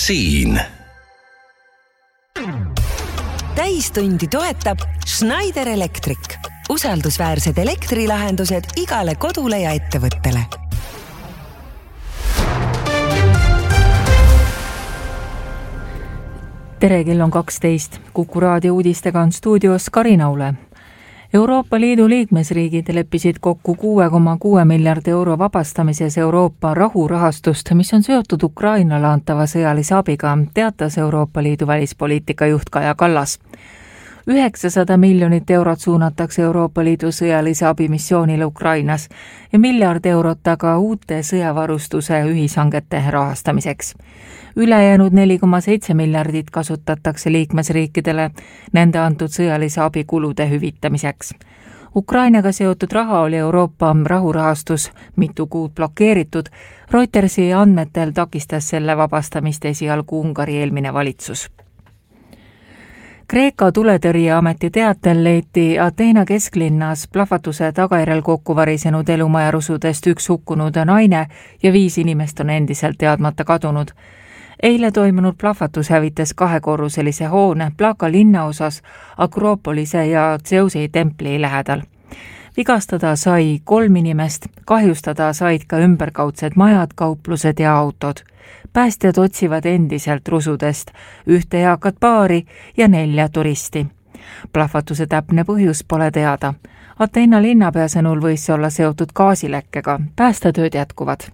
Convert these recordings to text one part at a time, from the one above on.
siin. Täistundi toetab Schneider Electric. Usaldusväärsed elektrilahendused igale kodule ja ettevõttele. Tere, kell on 12. Kuku raadio uudistega on stuudios Karinaule. Euroopa Liidu liikmesriigid leppisid kokku 6,6 miljardi euro vabastamises Euroopa rahurahastust, mis on seotud Ukrainale antava sõjalise abiga, teatas Euroopa Liidu välispoliitika juht Kaja Kallas. 900 miljonit eurot suunatakse Euroopa Liidu sõjalise abimissioonile Ukrainas ja miljard eurot aga uute sõjavarustuse ühishangete rahastamiseks. Ülejäänud 4,7 miljardit kasutatakse liikmesriikidele nende antud sõjalise abi kulude hüvitamiseks. Ukrainaga seotud raha oli Euroopa rahurahastus mitu kuud blokeeritud. Reutersi andmetel takistas selle vabastamist esialgu Ungari eelmine valitsus. Kreeka tuletõrjeameti teatel leiti Ateena kesklinnas plahvatuse tagajärjel kokku varisenud elumaja rusudest üks hukkunud naine ja 5 inimest on endiselt teadmata kadunud. Eile toimunud plahvatus hävitas 2-korruselise hoone Plaka linnaosas Akropolise ja Zeusei templi lähedal. Vigastada sai 3 inimest, kahjustada said ka ümberkaudsed majad, kauplused ja autod. Päästjad otsivad endiselt rusudest 1 eakat paari ja 4 turisti. Plahvatuse täpne põhjus pole teada. Ateena linnapea sõnul võis olla seotud gaasilekkega. Päästetööd jätkuvad.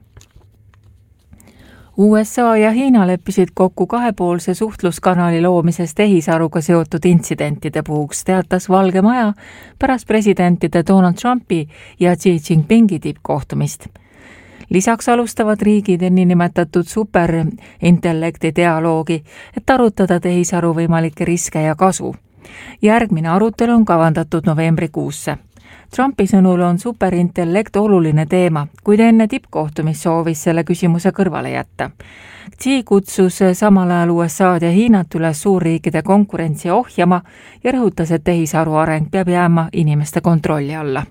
USA ja Hiina leppisid kokku kahepoolse suhtluskanali loomises tehisaruga seotud intsidentide puhuks, teatas Valge Maja pärast presidentide Donald Trumpi ja Xi Jinpingi tippkohtumist. Lisaks alustavad riigid nimetatud superintellekti dialoogi, et arutada tehisaru võimalikke riske ja kasu. Järgmine arutelu on kavandatud novembrikuusse. Trumpi sõnul on superintellekt oluline teema, kuid enne tippkohtumist soovis selle küsimuse kõrvale jätta. Xi kutsus samal ajal USA'd ja Hiinat üles suurriikide konkurentsi ohjama ja rõhutas, et tehisaru areng peab jääma inimeste kontrolli alla.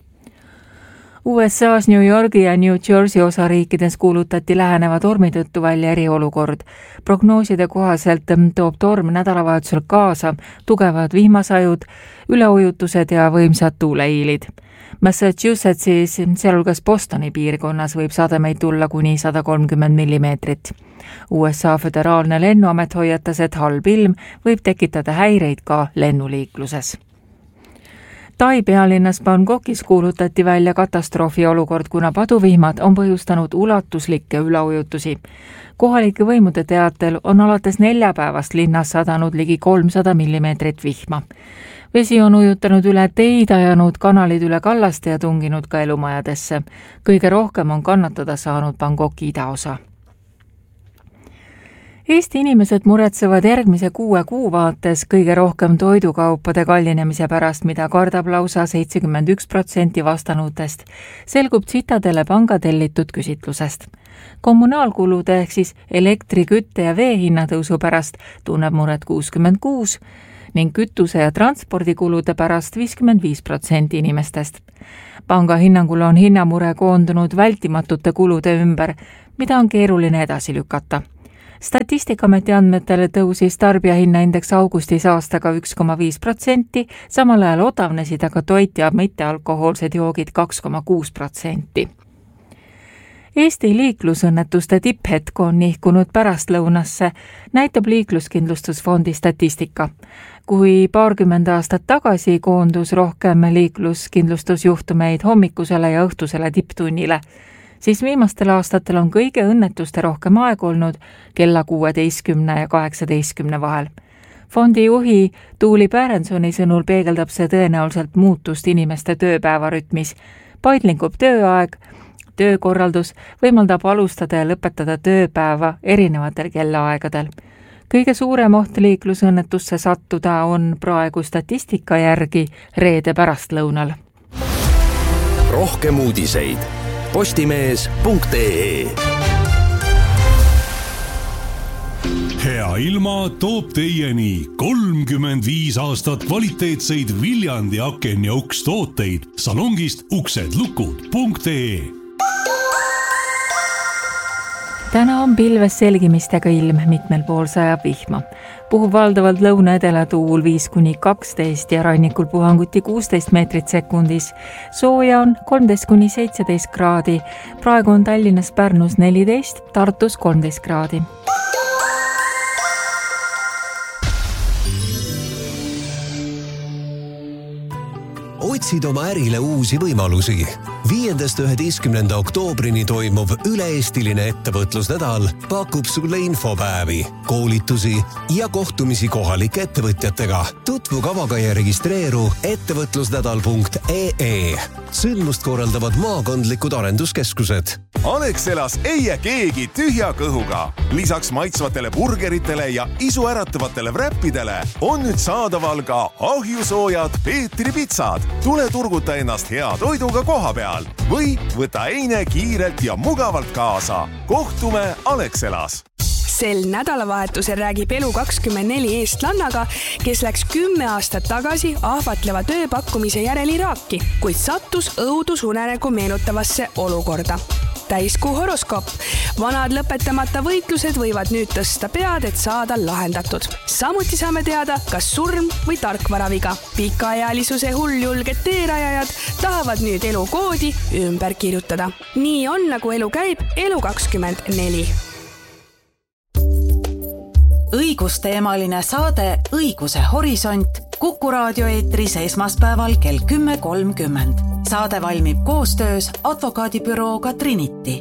USA's New Yorgi ja New Jersey osariikides kuulutati läheneva tormi tõttu välja eriolukord. Prognooside kohaselt toob torm nädalavahetusel kaasa tugevad vihmasajud, üleujutused ja võimsad tuuleiilid. Massachusettsis, sealhulgas Bostoni piirkonnas võib sademeid tulla kuni 130 millimeetrit. USA föderaalne lennuamet hoiatas, et halb ilm võib tekitada häireid ka lennuliikluses. Tai pealinnas Bangkokis kuulutati välja katastroofi olukord, kuna paduvihmad on põhjustanud ulatuslikke üleujutusi. Kohalike võimude teatel on alates neljapäevast linnas sadanud ligi 300 millimeetrit vihma. Vesi on ujutanud üle teid, ajanud kanalid üle kallaste ja tunginud ka elumajadesse. Kõige rohkem on kannatada saanud Bangkoki idaosa. Eesti inimesed muretsevad järgmise 6 kuu vaates kõige rohkem toidukaupade kallinemise pärast, mida kardab lausa 71% vastanutest, selgub Citadele panga tellitud küsitlusest. Kommunaalkulude ehk siis elektri, kütte ja vee hinnatõusu pärast tunneb muret 66% ning kütuse ja transpordikulude pärast 55% inimestest. Panga hinnangul on hinnamure koondunud vältimatute kulude ümber, mida on keeruline edasi lükata. Statistikaameti andmetele tõusis tarbijahinnaindeks augustis aastaga 1,5%, samal ajal odavnesid aga toit ja mittealkohoolsed joogid 2,6%. Eesti liiklusõnnetuste tipphetk on nihkunud pärastlõunasse, näitab Liikluskindlustusfondi statistika. Kui 20 aastat tagasi koondus rohkem liikluskindlustusjuhtumeid hommikusele ja õhtusele tipptunnile, siis viimastel aastatel on kõige õnnetuste rohkem aeg olnud kella 16 ja 18 vahel. Fondi juhi Tuuli Pärensoni sõnul peegeldab see tõenäoliselt muutust inimeste tööpäevarütmis. Paindlikub tööaeg, töökorraldus võimaldab alustada ja lõpetada tööpäeva erinevatel kellaaegadel. Kõige suurem oht liiklusõnnetusse sattuda on praegu statistika järgi reede pärastlõunal. Rohkem uudiseid postimees.ee. Hea ilma toob teieni 35 aastat kvaliteetseid Viljandi aken- ja ukstooteid salongist uksedlukud.ee. Täna on pilves selgimistega ilm, mitmel pool sajab vihma. Puhub valdavalt lõuna-edela tuul 5-12 ja rannikul puhanguti 16 meetrit sekundis. Sooja on 13-17 kraadi. Praegu on Tallinnas Pärnus 14, Tartus 13 kraadi. Otsid oma ärile uusi võimalusi. 5.–11. oktoobrini toimuv üle-eestiline ettevõtlusnädal pakub sulle infopäevi, koolitusi ja kohtumisi kohalike ettevõtjatega. Tutvu kavaga ja registreeru ettevõtlusnädal.ee. Sündmust korraldavad maakondlikud arenduskeskused. Alexelas ei jää keegi tühja kõhuga. Lisaks maitsvatele burgeritele ja isuäratavatele wrappidele on nüüd saadaval ka ahjusoojad Peetri pitsad. Tule turguta ennast hea toiduga koha peal või võta eine kiirelt ja mugavalt kaasa. Kohtume Alexelas. Sel nädalavahetusel räägib Elu24 eestlannaga, kes läks 10 aastat tagasi ahvatleva tööpakkumise järel Iraaki, kuid sattus õudusunenägu meenutavasse olukorda. Täiskuu horoskoop. Vanad lõpetamata võitlused võivad nüüd tõsta pead, et saada lahendatud. Samuti saame teada, kas surm või tarkvaraviga. Pikaealisuse hulljulged teerajajad tahavad nüüd elukoodi ümber kirjutada. Nii on, nagu elu käib, Elu24. Õigusteemaline saade Õiguse horisont Kuku raadio eetris esmaspäeval kell 10.30. Saade valmib koostöös advokaadibürooga Trinity.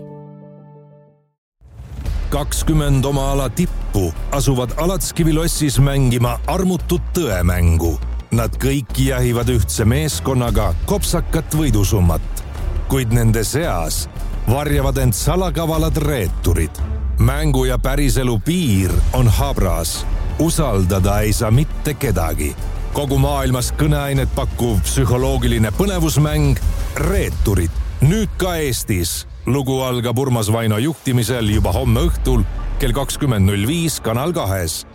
20 oma ala tippu asuvad Alatskivilossis mängima armutut tõemängu. Nad kõik jahivad ühtse meeskonnaga kopsakat võidusummat, kuid nende seas varjavad end salakavalad reeturid. Mängu ja päriselu piir on habras. Usaldada ei saa mitte kedagi. Kogu maailmas kõneainet pakkuv psühholoogiline põnevusmäng Reeturid. Nüüd ka Eestis. Lugu algab Urmas Vaino juhtimisel juba homme õhtul kell 20.05 Kanal 2.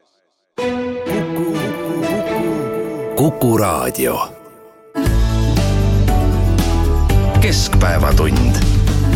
Kuku raadio. Keskpäevatund.